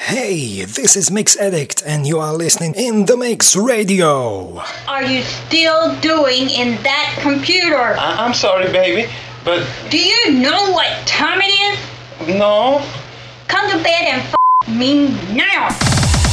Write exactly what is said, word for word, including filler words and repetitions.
Hey, this is Mix Addict and you are listening in the Mix Radio. Are you still doing in that computer? I- I'm sorry, baby, but... Do you know what time it is? No. Come to bed and f*** me now.